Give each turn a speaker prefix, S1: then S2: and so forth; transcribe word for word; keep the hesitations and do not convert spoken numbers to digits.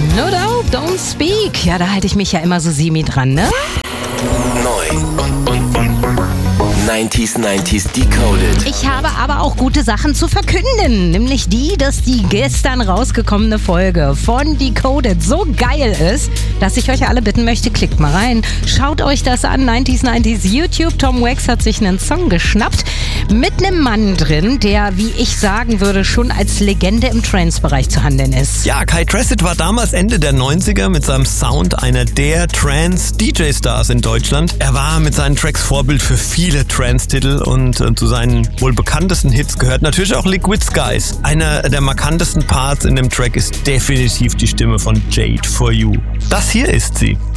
S1: No Doubt, Don't Speak. Ja, da halte ich mich ja immer so semi dran, ne?
S2: Neu und, und, und neunziger neunzig Decoded.
S1: Ich habe aber auch gute Sachen zu verkünden. Nämlich die, dass die gestern rausgekommene Folge von Decoded so geil ist, dass ich euch alle bitten möchte, klickt mal rein. Schaut euch das an. neunziger neunzig YouTube. Tom Wax hat sich einen Song geschnappt mit einem Mann drin, der, wie ich sagen würde, schon als Legende im Trance-Bereich zu handeln ist.
S3: Ja, Kai Tracid war damals Ende der neunziger mit seinem Sound einer der Trance-D J-Stars in Deutschland. Er war mit seinen Tracks Vorbild für viele Trance-Titel und äh, zu seinen wohl bekanntesten Hits gehört natürlich auch Liquid Skies. Einer der markantesten Parts in dem Track ist definitiv die Stimme von Jade For You. Das hier ist sie.